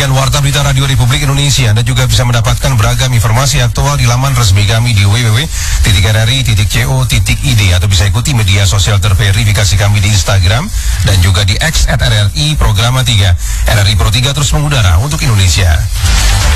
Demikian Warta Berita Radio Republik Indonesia. Anda juga bisa mendapatkan beragam informasi aktual di laman resmi kami di www.rri.co.id atau bisa ikuti media sosial terverifikasi kami di Instagram dan juga di X @RRI Programa 3. RRI Pro 3 terus mengudara untuk Indonesia.